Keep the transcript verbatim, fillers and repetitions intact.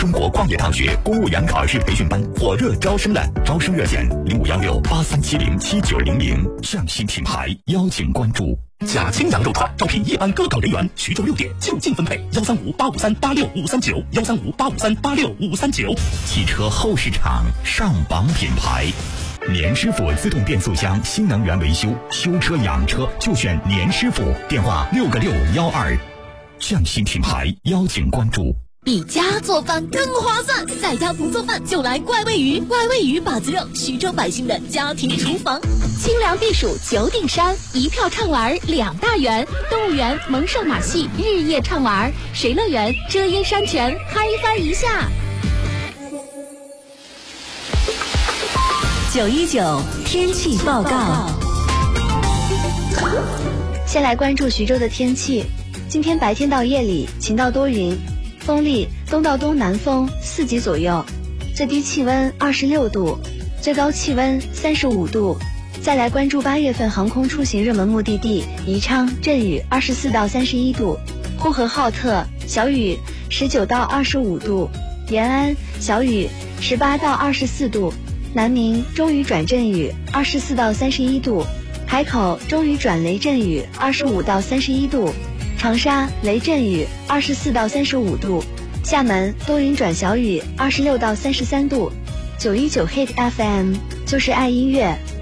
中国矿业大学公务员考试培训班火热招生了，招生热线零五幺六八三七零七九零零，上新品牌邀请关注。 假青羊肉串招聘夜班科考人员，徐州六点就近分配，幺三五八五三八六五三九，幺三五八五三八六五三九。 汽车后市场上榜品牌，年师傅自动变速箱新能源维修，修车养车就选年师傅，电话六个六幺二。上新品牌邀请关注。 比家做饭更划算，在家不做饭就来怪味鱼，怪味鱼把子肉，徐州百姓的家庭厨房。清凉避暑九鼎山，一票畅玩两大园，动物园萌兽马戏日夜畅玩，水乐园遮阴山泉嗨翻一下。 九一九天气报告。 先来关注徐州的天气，今天白天到夜里晴到多云，风力东到东南风四级左右，最低气温二十六度，最高气温三十五度。再来关注八月份航空出行热门目的地宜昌，阵雨二十四到三十一度，呼和浩特小雨十九到二十五度，延安小雨十八到二十四度，南明中雨转阵雨二十四到三十一度，海口中雨转雷阵雨二十五到三十一度，长沙雷阵雨二十四到三十五度，厦门多云转小雨二十六到三十三度。九一九 Hit F M 就是爱音乐，